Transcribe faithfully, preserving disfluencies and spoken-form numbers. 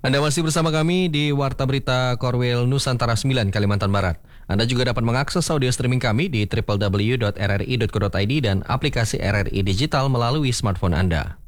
Anda masih bersama kami di Warta Berita Korwil Nusantara sembilan Kalimantan Barat. Anda juga dapat mengakses audio streaming kami di w w w titik r r i titik co titik i d dan aplikasi R R I Digital melalui smartphone Anda.